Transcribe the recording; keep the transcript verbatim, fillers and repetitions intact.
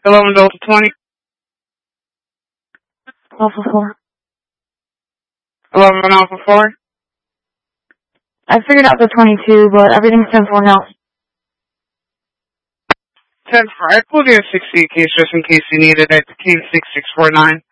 eleven Delta twenty. Alpha four. eleven Alpha four. I figured out the twenty-two, but everything's ten four now. ten four. I pulled you a sixty case just in case you needed it. Case six six four nine.